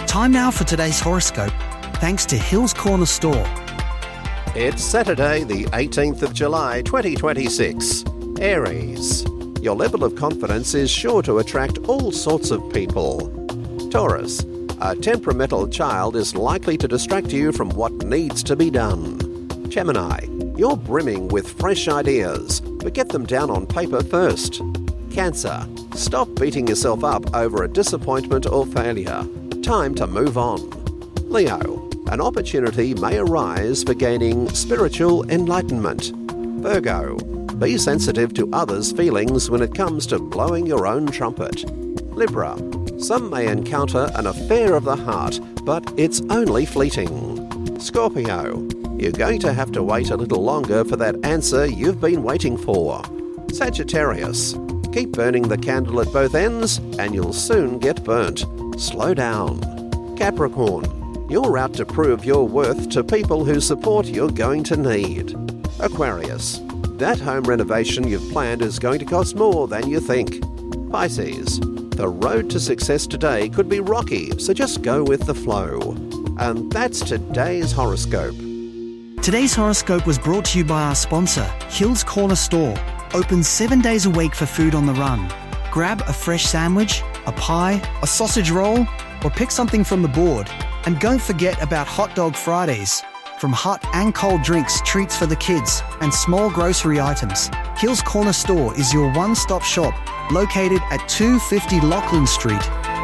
Time now for today's horoscope, thanks to Hills Corner Store. It's Saturday, the 18th of July, 2026. Aries. Your level of confidence is sure to attract all sorts of people. Taurus. A temperamental child is likely to distract you from what needs to be done. Gemini. You're brimming with fresh ideas, but get them down on paper first. Cancer. Stop beating yourself up over a disappointment or failure. Time to move on. Leo. An opportunity may arise for gaining spiritual enlightenment. Virgo. Be sensitive to others' feelings when it comes to blowing your own trumpet. Libra. Some may encounter an affair of the heart, but it's only fleeting. Scorpio. You're going to have to wait a little longer for that answer you've been waiting for. Sagittarius. Keep burning the candle at both ends and you'll soon get burnt. Slow down. Capricorn. You're out to prove your worth to people whose support you're going to need. Aquarius. That home renovation you've planned is going to cost more than you think. Pisces. The road to success today could be rocky, so just go with the flow. And that's today's horoscope. Today's horoscope was brought to you by our sponsor, Hills Corner Store. Open 7 days a week for food on the run. Grab a fresh sandwich, a pie, a sausage roll, or pick something from the board. And don't forget about Hot Dog Fridays. From hot and cold drinks, treats for the kids, and small grocery items, Hills Corner Store is your one-stop shop, located at 250 Lachlan Street.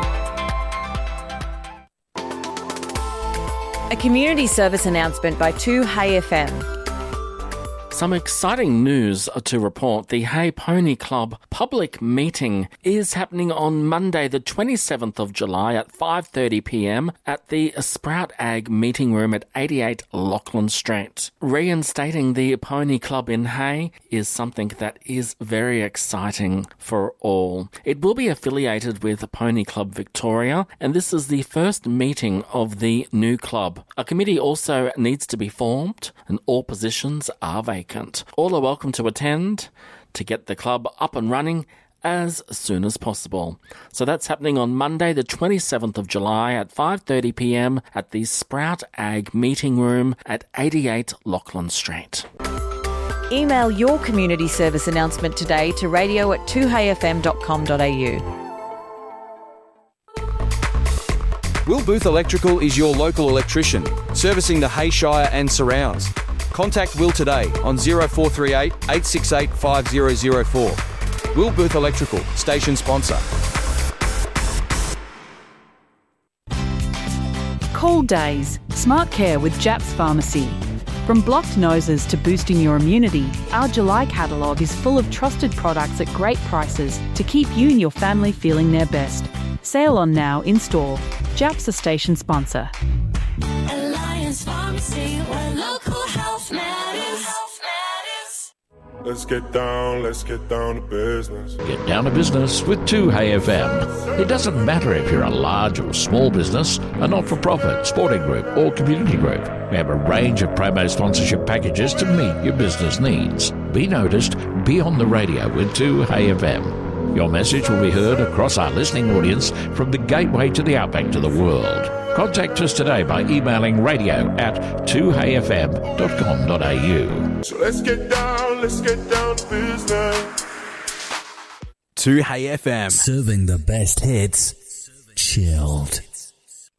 A community service announcement by 2Hey FM. Some exciting news to report. The Hay Pony Club public meeting is happening on Monday, the 27th of July at 5:30pm at the Sprout Ag meeting room at 88 Lachlan Street. Reinstating the Pony Club in Hay is something that is very exciting for all. It will be affiliated with Pony Club Victoria, and this is the first meeting of the new club. A committee also needs to be formed, and all positions are vacant. All are welcome to attend to get the club up and running as soon as possible. So that's happening on Monday, the 27th of July at 5:30pm at the Sprout Ag meeting room at 88 Lachlan Street. Email your community service announcement today to radio@2heyfm.com.au. Will Booth Electrical is your local electrician, servicing the Hay Shire and surrounds. Contact Will today on 0438 868 5004. Will Booth Electrical, station sponsor. Cold days. Smart care with Japs Pharmacy. From blocked noses to boosting your immunity, our July catalogue is full of trusted products at great prices to keep you and your family feeling their best. Sale on now in store. Japs a station sponsor. Alliance Pharmacy, where local health matters. Let's get down to business. Get down to business with 2Hey FM. It doesn't matter if you're a large or small business, a not-for-profit, sporting group or community group. We have a range of promo sponsorship packages to meet your business needs. Be noticed, be on the radio with 2Hey FM. Your message will be heard across our listening audience from the gateway to the outback to the world. Contact us today by emailing radio@2heyfm.com.au. So let's get down to business. 2Hey FM. Serving the best hits. Chilled.